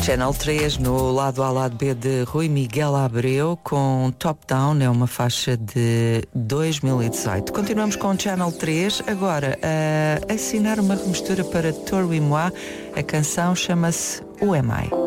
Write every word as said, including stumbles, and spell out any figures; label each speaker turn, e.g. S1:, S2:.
S1: Channel três, no lado A, lado B de Rui Miguel Abreu, com Top Down, é uma faixa de dois mil e dezoito. Continuamos com o Channel três, agora a assinar uma remistura para Tori Moi. A canção chama-se Who Am I?